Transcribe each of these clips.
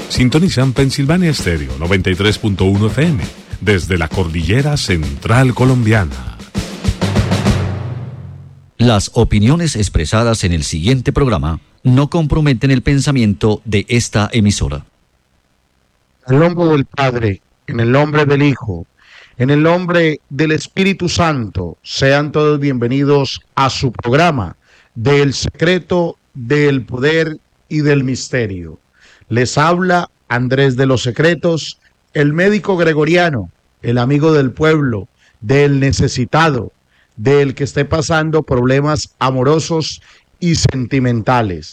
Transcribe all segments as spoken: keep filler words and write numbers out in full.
Sintonizan Pensilvania Estéreo noventa y tres punto uno F M desde la cordillera central colombiana. Las opiniones expresadas en el siguiente programa no comprometen el pensamiento de esta emisora. En el nombre del Padre, en el nombre del Hijo, en el nombre del Espíritu Santo, sean todos bienvenidos a su programa del secreto, del poder y del misterio. Les habla Andrés de los Secretos, el médico gregoriano, el amigo del pueblo, del necesitado, del que esté pasando problemas amorosos y sentimentales.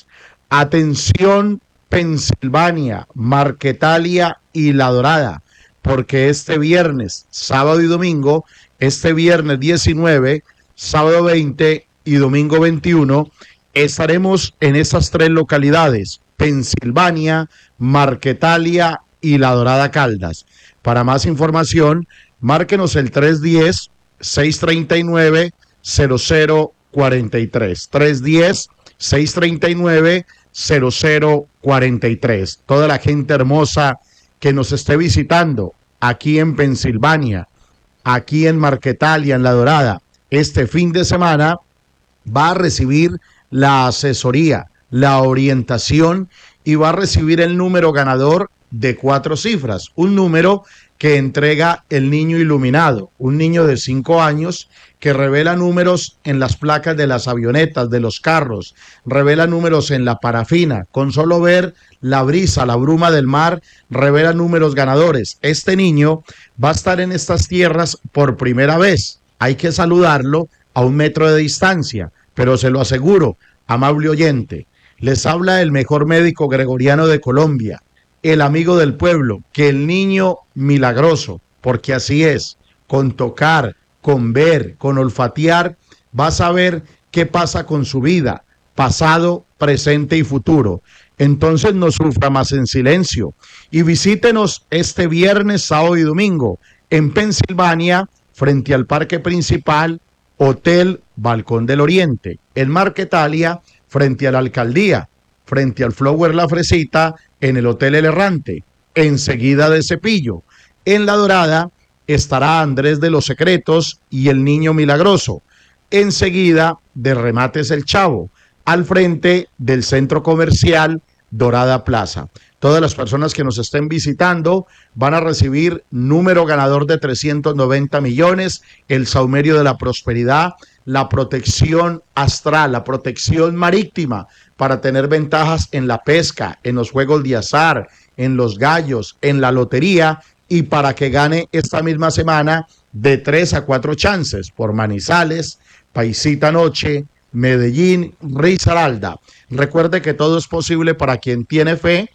Atención, Pensilvania, Marquetalia y La Dorada, porque este viernes, sábado y domingo, este viernes diecinueve, sábado veinte y domingo veintiuno, estaremos en esas tres localidades, Pensilvania, Marquetalia y La Dorada Caldas. Para más información, márquenos el tres uno cero, seis tres nueve, cero cero cuatro tres. tres uno cero, seis tres nueve, cero cero cuatro tres. Toda la gente hermosa que nos esté visitando aquí en Pensilvania, aquí en Marquetalia, en La Dorada, este fin de semana va a recibir la asesoría, la orientación y va a recibir el número ganador de cuatro cifras, un número que entrega el niño iluminado, un niño de cinco años que revela números en las placas de las avionetas, de los carros, revela números en la parafina, con solo ver la brisa, la bruma del mar, revela números ganadores. Este niño va a estar en estas tierras por primera vez, hay que saludarlo a un metro de distancia, pero se lo aseguro, amable oyente, les habla el mejor médico gregoriano de Colombia, el amigo del pueblo, que el niño milagroso, porque así es, con tocar, con ver, con olfatear, va a saber qué pasa con su vida, pasado, presente y futuro. Entonces no sufra más en silencio y visítenos este viernes, sábado y domingo en Pensilvania, frente al parque principal, Hotel Balcón del Oriente, en Marquetalia, frente a la alcaldía, frente al Flower La Fresita, en el Hotel El Errante, enseguida de Cepillo. En La Dorada estará Andrés de los Secretos y el Niño Milagroso, enseguida de Remates El Chavo, al frente del Centro Comercial Dorada Plaza. Todas las personas que nos estén visitando van a recibir número ganador de trescientos noventa millones, el saumerio de la prosperidad, la protección astral, la protección marítima para tener ventajas en la pesca, en los juegos de azar, en los gallos, en la lotería y para que gane esta misma semana de tres a cuatro chances por Manizales, Paisita Noche, Medellín, Risaralda. Recuerde que todo es posible para quien tiene fe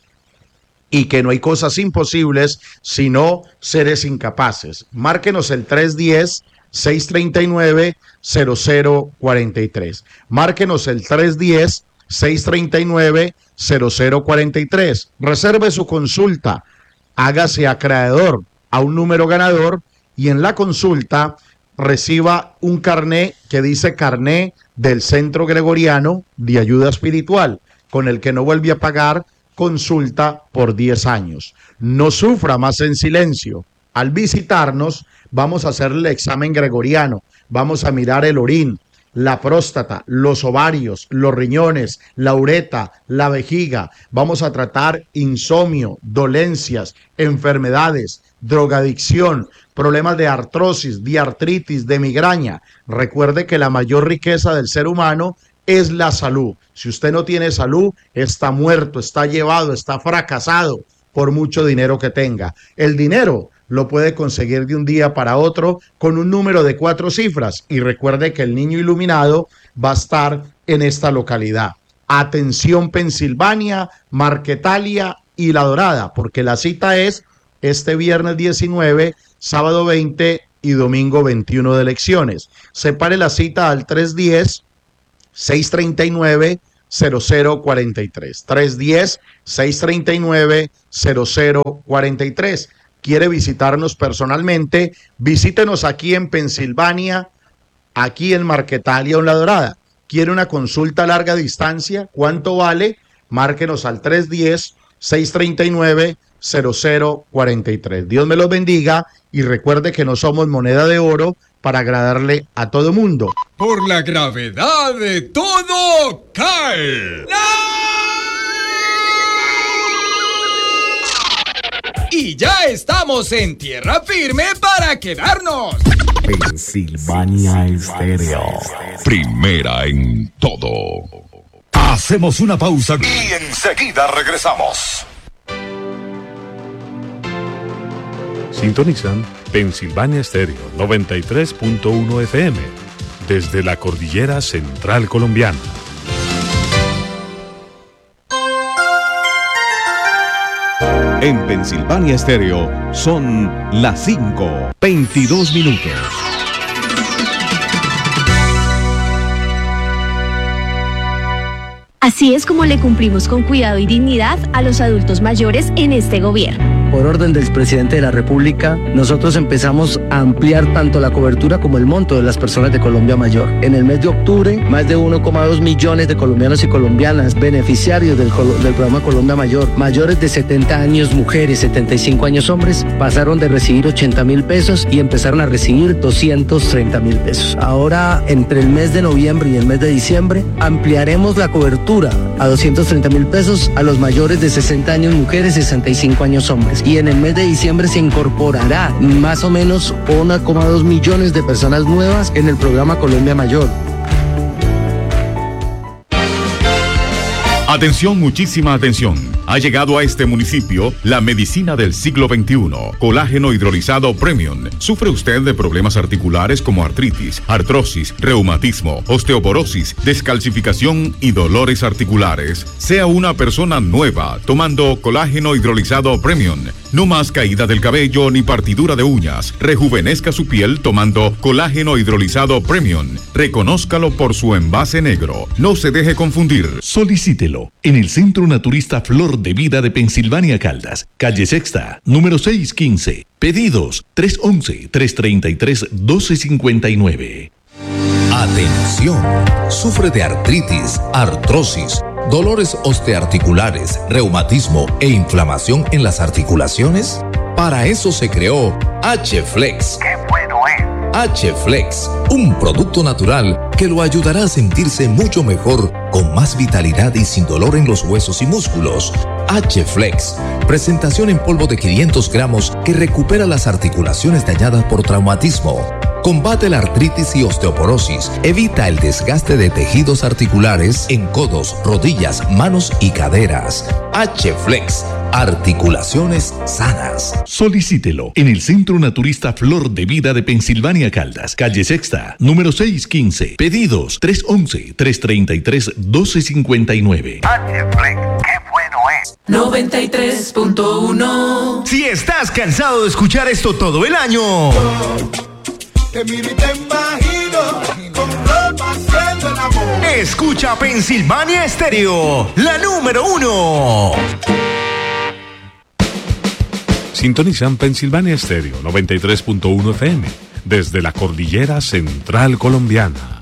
y que no hay cosas imposibles, sino seres incapaces. Márquenos el tres uno cero, seis tres nueve, cero cero cuatro tres. Márquenos el tres uno cero, seis tres nueve, cero cero cuatro tres. Reserve su consulta, hágase acreedor a un número ganador y en la consulta reciba un carné que dice carné del Centro Gregoriano de Ayuda Espiritual, con el que no vuelve a pagar consulta por diez años. No sufra más en silencio. Al visitarnos, vamos a hacerle el examen gregoriano, vamos a mirar el orín, la próstata, los ovarios, los riñones, la ureta, la vejiga. Vamos a tratar insomnio, dolencias, enfermedades, drogadicción, problemas de artrosis, de artritis, de migraña. Recuerde que la mayor riqueza del ser humano es la salud. Si usted no tiene salud, está muerto, está llevado, está fracasado por mucho dinero que tenga. El dinero lo puede conseguir de un día para otro con un número de cuatro cifras. Y recuerde que el niño iluminado va a estar en esta localidad. Atención Pensilvania, Marquetalia y La Dorada, porque la cita es este viernes diecinueve, sábado veinte y domingo veintiuno de elecciones. Separe la cita al tres uno cero, seis tres nueve, cero cero cuatro tres. tres uno cero, seis tres nueve, cero cero cuatro tres. Quiere visitarnos personalmente, visítenos aquí en Pensilvania, aquí en Marquetalia o en La Dorada. ¿Quiere una consulta a larga distancia? ¿Cuánto vale? Márquenos al tres uno cero, seis tres nueve, cero cero cuatro tres. Dios me los bendiga y recuerde que no somos moneda de oro para agradarle a todo mundo. Por la gravedad de todo cae. Y ya estamos en tierra firme para quedarnos. Pensilvania Estéreo. Primera en todo. Hacemos una pausa Y enseguida regresamos. Sintonizan Pensilvania Estéreo noventa y tres punto uno F M desde la cordillera central colombiana. En Pensilvania Estéreo son las cinco, veintidós minutos. Así es como le cumplimos con cuidado y dignidad a los adultos mayores en este gobierno. Por orden del presidente de la República, nosotros empezamos a ampliar tanto la cobertura como el monto de las personas de Colombia Mayor. En el mes de octubre, más de uno coma dos millones de colombianos y colombianas beneficiarios del, del programa Colombia Mayor, mayores de setenta años mujeres, setenta y cinco años hombres, pasaron de recibir ochenta mil pesos y empezaron a recibir doscientos treinta mil pesos. Ahora, entre el mes de noviembre y el mes de diciembre, ampliaremos la cobertura a doscientos treinta mil pesos a los mayores de sesenta años mujeres, sesenta y cinco años hombres. Y en el mes de diciembre se incorporará más o menos uno coma dos millones de personas nuevas en el programa Colombia Mayor. Atención, muchísima atención. Ha llegado a este municipio la medicina del siglo veintiuno. Colágeno hidrolizado Premium. ¿Sufre usted de problemas articulares como artritis, artrosis, reumatismo, osteoporosis, descalcificación y dolores articulares? Sea una persona nueva tomando colágeno hidrolizado Premium. No más caída del cabello ni partidura de uñas. Rejuvenezca su piel tomando colágeno hidrolizado Premium. Reconózcalo por su envase negro. No se deje confundir. Solicítelo en el Centro Naturista Flor de Vida de Pensilvania Caldas, calle Sexta, número seiscientos quince. Pedidos tres once, tres treinta y tres, doce cincuenta y nueve. Atención, sufre de artritis, artrosis, dolores osteoarticulares, reumatismo e inflamación en las articulaciones. Para eso se creó H-Flex. ¡Qué bueno es! H-Flex, un producto natural que lo ayudará a sentirse mucho mejor, con más vitalidad y sin dolor en los huesos y músculos. H-Flex, presentación en polvo de quinientos gramos que recupera las articulaciones dañadas por traumatismo. Combate la artritis y osteoporosis. Evita el desgaste de tejidos articulares en codos, rodillas, manos y caderas. H-Flex, articulaciones sanas. Solicítelo en el Centro Naturista Flor de Vida de Pensilvania Caldas, calle Sexta, número seiscientos quince. Pedidos tres once, tres treinta y tres, doce cincuenta y nueve. H-Flex, qué bueno es. noventa y tres punto uno. Si estás cansado de escuchar esto todo el año, te miro y te imagino con ropa haciendo el amor. Escucha Pensilvania Estéreo, la número uno. Sintonizan Pensilvania Estéreo noventa y tres punto uno F M desde la cordillera central colombiana.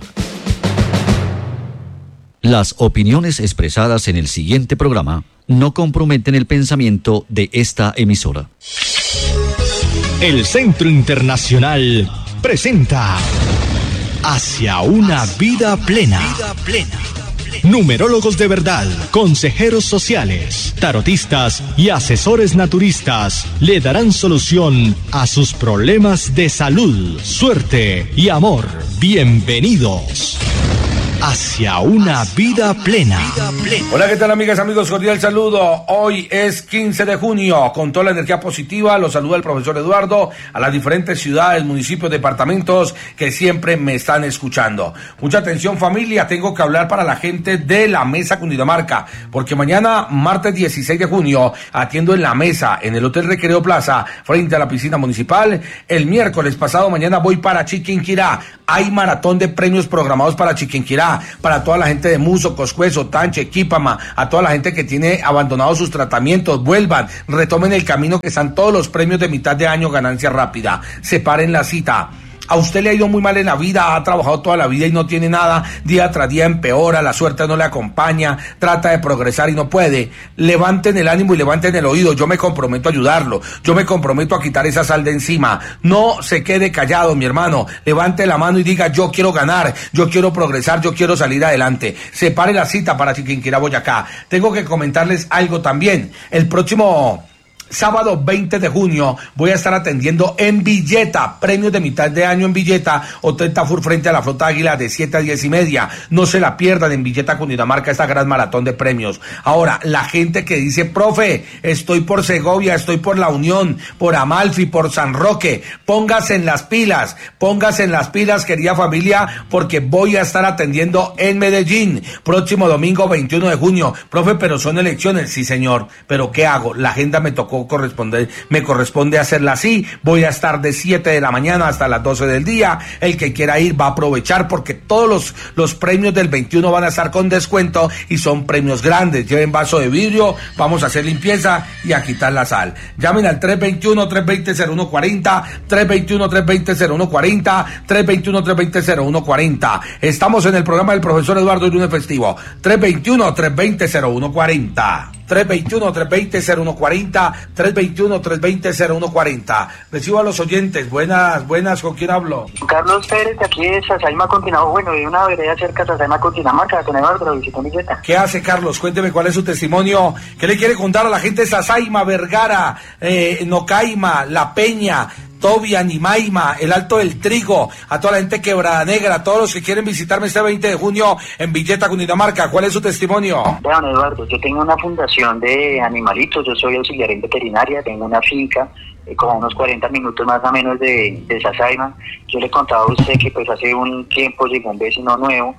Las opiniones expresadas en el siguiente programa no comprometen el pensamiento de esta emisora. El Centro Internacional presenta Hacia una vida plena. Vida plena. Numerólogos de verdad, consejeros sociales, tarotistas y asesores naturistas le darán solución a sus problemas de salud, suerte y amor. Bienvenidos. Hacia una vida plena. Hola, ¿qué tal, amigas, amigos? Cordial saludo. Hoy es quince de junio. Con toda la energía positiva, los saluda el profesor Eduardo a las diferentes ciudades, municipios, departamentos que siempre me están escuchando. Mucha atención, familia. Tengo que hablar para la gente de la Mesa Cundinamarca, porque mañana, martes dieciséis de junio, atiendo en la Mesa, en el Hotel Recreo Plaza, frente a la piscina municipal. El miércoles pasado, mañana voy para Chiquinquirá. Hay maratón de premios programados para Chiquinquirá, para toda la gente de Muso, Coscuezo, Tanche, Quípama, a toda la gente que tiene abandonados sus tratamientos. Vuelvan, retomen el camino, que están todos los premios de mitad de año, ganancia rápida. Separen la cita. A usted le ha ido muy mal en la vida, ha trabajado toda la vida y no tiene nada, día tras día empeora, la suerte no le acompaña, trata de progresar y no puede. Levanten el ánimo y levanten el oído, yo me comprometo a ayudarlo, yo me comprometo a quitar esa sal de encima. No se quede callado, mi hermano, levante la mano y diga: yo quiero ganar, yo quiero progresar, yo quiero salir adelante. Separe la cita para quien quiera Boyacá. Tengo que comentarles algo también. El próximo sábado veinte de junio voy a estar atendiendo en Villeta, premios de mitad de año en Villeta, Hotel Tafur frente a la Flota Águila de siete a diez y media. No se la pierdan en Villeta, Cundinamarca, esta gran maratón de premios. Ahora, la gente que dice: profe, estoy por Segovia, estoy por La Unión, por Amalfi, por San Roque, póngase en las pilas, póngase en las pilas, querida familia, porque voy a estar atendiendo en Medellín, próximo domingo veintiuno de junio. Profe, pero son elecciones. Sí, señor, pero ¿qué hago? La agenda me tocó corresponde, me corresponde hacerla así. Voy a estar de siete de la mañana hasta las doce del día. El que quiera ir va a aprovechar, porque todos los, los premios del veintiuno van a estar con descuento y son premios grandes. Lleven vaso de vidrio, vamos a hacer limpieza y a quitar la sal. Llamen al tres veintiuno, tres veinte, cero uno cuarenta, tres veintiuno, tres veinte, cero uno cuarenta, tres veintiuno, tres veinte, cero uno cuarenta. Estamos en el programa del profesor Eduardo y lunes festivo. tres veintiuno, tres veinte, cero uno cuarenta. tres veintiuno, tres veinte, cero uno cuarenta, tres veintiuno, tres veinte, cero uno cuarenta. Recibo a los oyentes. Buenas, buenas, ¿con quién hablo? Carlos Pérez, de aquí de Sasaima, Cundinamarca. Bueno, de una vereda cerca de Sasaima, Cundinamarca, con Eduardo, lo visitó mi Villeta. ¿Qué hace, Carlos? Cuénteme cuál es su testimonio. ¿Qué le quiere contar a la gente de Sasaima, Vergara, eh, Nocaima, La Peña, Tobia, Nimaima, el Alto del Trigo, a toda la gente Quebrada Negra, a todos los que quieren visitarme este veinte de junio en Villeta, Cundinamarca? ¿Cuál es su testimonio? Vean, Eduardo, yo tengo una fundación de animalitos, yo soy auxiliar en veterinaria, tengo una finca eh, como unos cuarenta minutos más o menos de, de Sasaima. Yo le contaba a usted que pues hace un tiempo llegó un vecino nuevo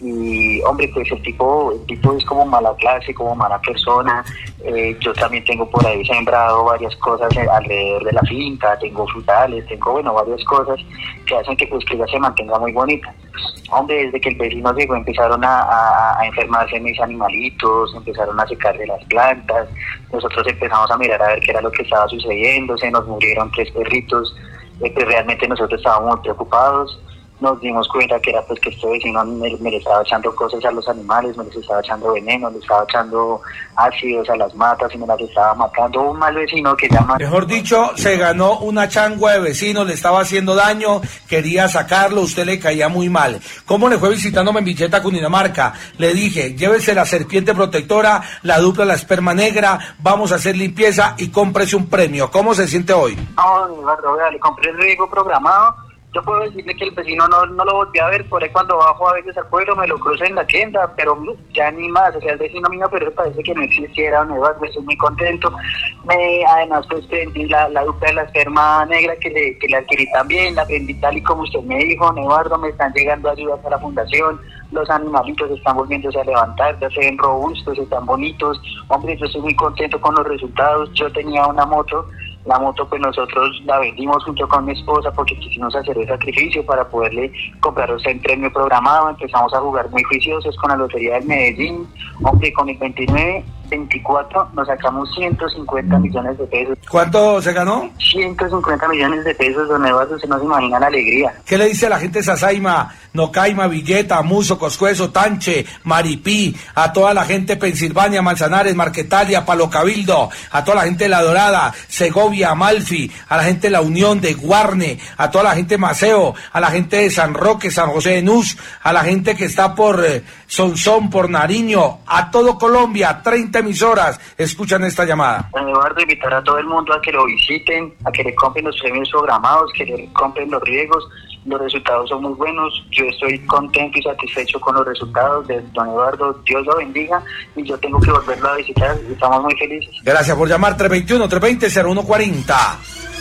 y, hombre, pues el tipo, el tipo es como mala clase, como mala persona. Eh, yo también tengo por ahí sembrado varias cosas alrededor de la finca, tengo frutales, tengo, bueno, varias cosas que hacen que pues que ella se mantenga muy bonita. Hombre, desde que el vecino llegó empezaron a, a, a enfermarse mis animalitos, empezaron a secarle las plantas. Nosotros empezamos a mirar a ver qué era lo que estaba sucediendo, se nos murieron tres perritos, eh, pues realmente nosotros estábamos muy preocupados. Nos dimos cuenta que era pues que este vecino me, me le estaba echando cosas a los animales, me les estaba echando veneno, le estaba echando ácidos a las matas y me las estaba matando. Un mal vecino que llama... Mejor dicho, se ganó una changua de vecinos, le estaba haciendo daño, quería sacarlo, usted le caía muy mal. ¿Cómo le fue visitándome en Villeta, Cundinamarca? Le dije: llévese la serpiente protectora, la dupla, la esperma negra, vamos a hacer limpieza y cómprese un premio. ¿Cómo se siente hoy? No, Eduardo, le compré el riego programado. Yo puedo decirle que el vecino no, no lo volví a ver, por ahí cuando bajo a veces al pueblo me lo cruzo en la tienda, pero ya ni más. O sea, el vecino mío, pero parece que no existiera, me estoy muy contento. Me, además, pues vendí la, la dupla de la esperma negra que le, que le adquirí también, la vendí tal y como usted me dijo, Eduardo, me están llegando ayudas a la fundación, los animalitos están volviéndose a levantar, ya se ven robustos, están bonitos. Hombre, yo estoy muy contento con los resultados. Yo tenía una moto. La moto pues nosotros la vendimos junto con mi esposa porque quisimos hacer el sacrificio para poderle comprar un premio programado. Empezamos a jugar muy juiciosos con la Lotería del Medellín. Hombre, con el veintinueve, veinticuatro nos sacamos ciento cincuenta millones de pesos. ¿Cuánto se ganó? ciento cincuenta millones de pesos, don Eduardo, usted no se imagina la alegría. ¿Qué le dice a la gente de Sasaima, Nocaima, Villeta, Muso, Coscuezo, Tanche, Maripí, a toda la gente de Pensilvania, Manzanares, Marquetalia, Palo Cabildo, a toda la gente de La Dorada, Segovia, Amalfi, a la gente de La Unión, de Guarne, a toda la gente de Maceo, a la gente de San Roque, San José de Nus, a la gente que está por eh, Sonsón, por Nariño, a todo Colombia, treinta emisoras escuchan esta llamada? Don Eduardo, invitar a todo el mundo a que lo visiten, a que le compren los premios programados, que le compren los riegos. Los resultados son muy buenos, yo estoy contento y satisfecho con los resultados de don Eduardo, Dios lo bendiga, y yo tengo que volverlo a visitar, estamos muy felices. Gracias por llamar. Tres veintiuno, tres veinte, cero uno cuarenta.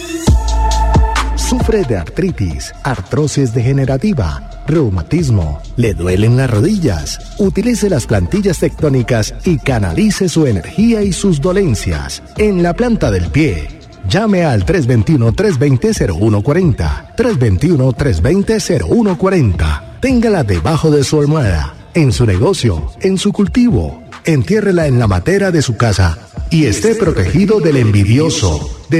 Sufre de artritis, artrosis degenerativa, reumatismo, le duelen las rodillas. Utilice las plantillas tectónicas y canalice su energía y sus dolencias en la planta del pie. Llame al tres veintiuno, tres veinte, cero uno cuarenta, tres veintiuno, tres veinte, cero uno cuarenta. Téngala debajo de su almohada, en su negocio, en su cultivo. Entiérrela en la matera de su casa y esté protegido del envidioso, del